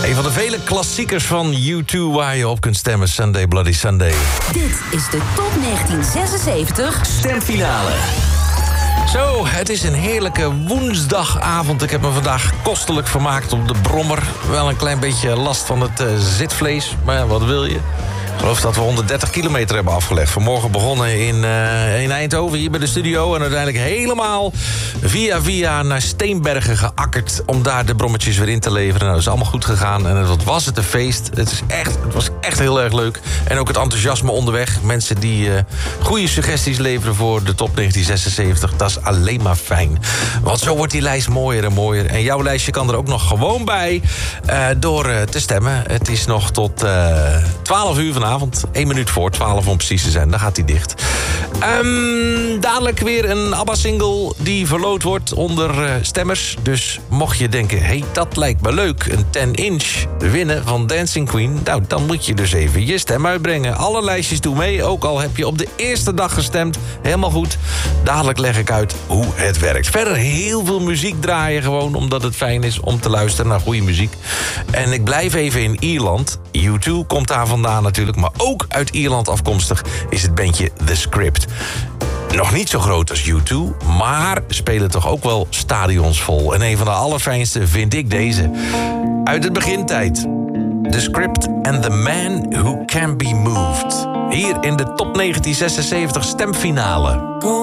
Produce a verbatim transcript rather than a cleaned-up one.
Een van de vele klassiekers van U twee waar je op kunt stemmen. Sunday Bloody Sunday. Dit is de Top negentien zesenzeventig Stemfinale. Zo, het is een heerlijke woensdagavond. Ik heb me vandaag kostelijk vermaakt op de brommer. Wel een klein beetje last van het uh, zitvlees, maar ja, wat wil je? Ik geloof dat we honderddertig kilometer hebben afgelegd. Vanmorgen begonnen in, uh, in Eindhoven, hier bij de studio. En uiteindelijk helemaal via via naar Steenbergen geakkerd om daar de brommetjes weer in te leveren. Nou, dat is allemaal goed gegaan. En wat was het een feest. Het, is echt, het was echt heel erg leuk. En ook het enthousiasme onderweg. Mensen die uh, goede suggesties leveren voor de Top negentien zesenzeventig. Dat is alleen maar fijn. Want zo wordt die lijst mooier en mooier. En jouw lijstje kan er ook nog gewoon bij uh, door uh, te stemmen. Het is nog tot uh, twaalf uur vanavond. één minuut voor twaalf om precies te zijn. Dan gaat hij dicht. Um, dadelijk weer een ABBA-single die verloot wordt onder uh, stemmers. Dus mocht je denken, hé, hey, dat lijkt me leuk. Een ten inch winnen van Dancing Queen. Nou, dan moet je dus even je stem uitbrengen. Alle lijstjes doen mee, ook al heb je op de eerste dag gestemd. Helemaal goed. Dadelijk leg ik uit hoe het werkt. Verder heel veel muziek draaien gewoon, omdat het fijn is om te luisteren naar goede muziek. En ik blijf even in Ierland. U twee komt daar vandaan natuurlijk, maar ook uit Ierland afkomstig is het bandje The Script. Nog niet zo groot als U twee, maar spelen toch ook wel stadions vol. En een van de allerfijnste vind ik deze. Uit het begintijd. The Script and the Man Who Can Be Moved. Hier in de Top negentien zesenzeventig stemfinale.